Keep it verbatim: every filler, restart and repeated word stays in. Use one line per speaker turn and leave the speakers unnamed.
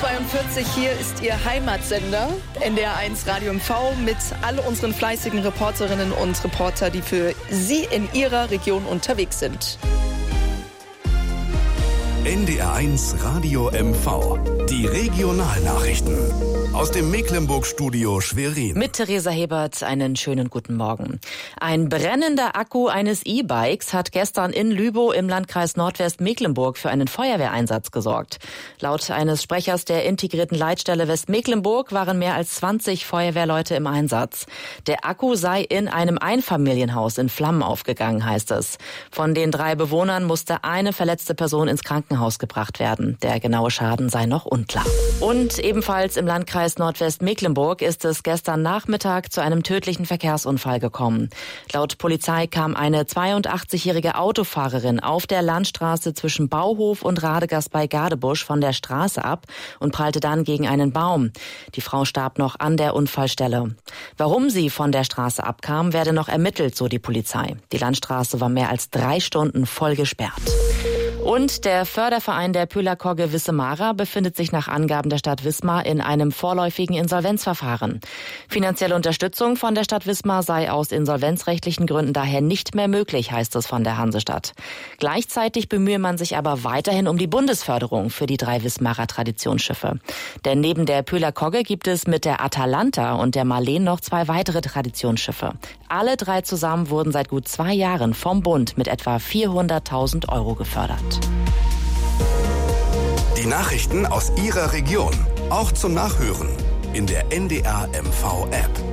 zweiundvierzig, hier ist Ihr Heimatsender, N D R eins Radio M V, mit all unseren fleißigen Reporterinnen und Reporter, die für Sie in Ihrer Region unterwegs sind.
N D R eins Radio M V. Die Regionalnachrichten aus dem Mecklenburg-Studio Schwerin.
Mit Theresa Hebert einen schönen guten Morgen. Ein brennender Akku eines E-Bikes hat gestern in Lübow im Landkreis Nordwestmecklenburg für einen Feuerwehreinsatz gesorgt. Laut eines Sprechers der integrierten Leitstelle Westmecklenburg waren mehr als zwanzig Feuerwehrleute im Einsatz. Der Akku sei in einem Einfamilienhaus in Flammen aufgegangen, heißt es. Von den drei Bewohnern musste eine verletzte Person ins Krankenhaus gebracht werden. Der genaue Schaden sei noch unklar. Und ebenfalls im Landkreis Nordwestmecklenburg ist es gestern Nachmittag zu einem tödlichen Verkehrsunfall gekommen. Laut Polizei kam eine zweiundachtzigjährige Autofahrerin auf der Landstraße zwischen Bauhof und Radegast bei Gadebusch von der Straße ab und prallte dann gegen einen Baum. Die Frau starb noch an der Unfallstelle. Warum sie von der Straße abkam, werde noch ermittelt, so die Polizei. Die Landstraße war mehr als drei Stunden voll gesperrt. Und der Förderverein der Pöhler-Kogge Wissemara befindet sich nach Angaben der Stadt Wismar in einem vorläufigen Insolvenzverfahren. Finanzielle Unterstützung von der Stadt Wismar sei aus insolvenzrechtlichen Gründen daher nicht mehr möglich, heißt es von der Hansestadt. Gleichzeitig bemühe man sich aber weiterhin um die Bundesförderung für die drei Wismarer Traditionsschiffe. Denn neben der Pöhler-Kogge gibt es mit der Atalanta und der Marleen noch zwei weitere Traditionsschiffe. Alle drei zusammen wurden seit gut zwei Jahren vom Bund mit etwa vierhunderttausend Euro gefördert.
Die Nachrichten aus Ihrer Region, auch zum Nachhören in der N D R M V App.